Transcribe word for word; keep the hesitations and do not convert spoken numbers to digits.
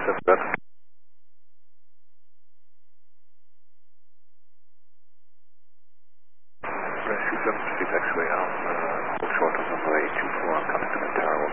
seven seven. Rescue seven six X-ray, I'm uh, hold short on runway two four, I'm coming to the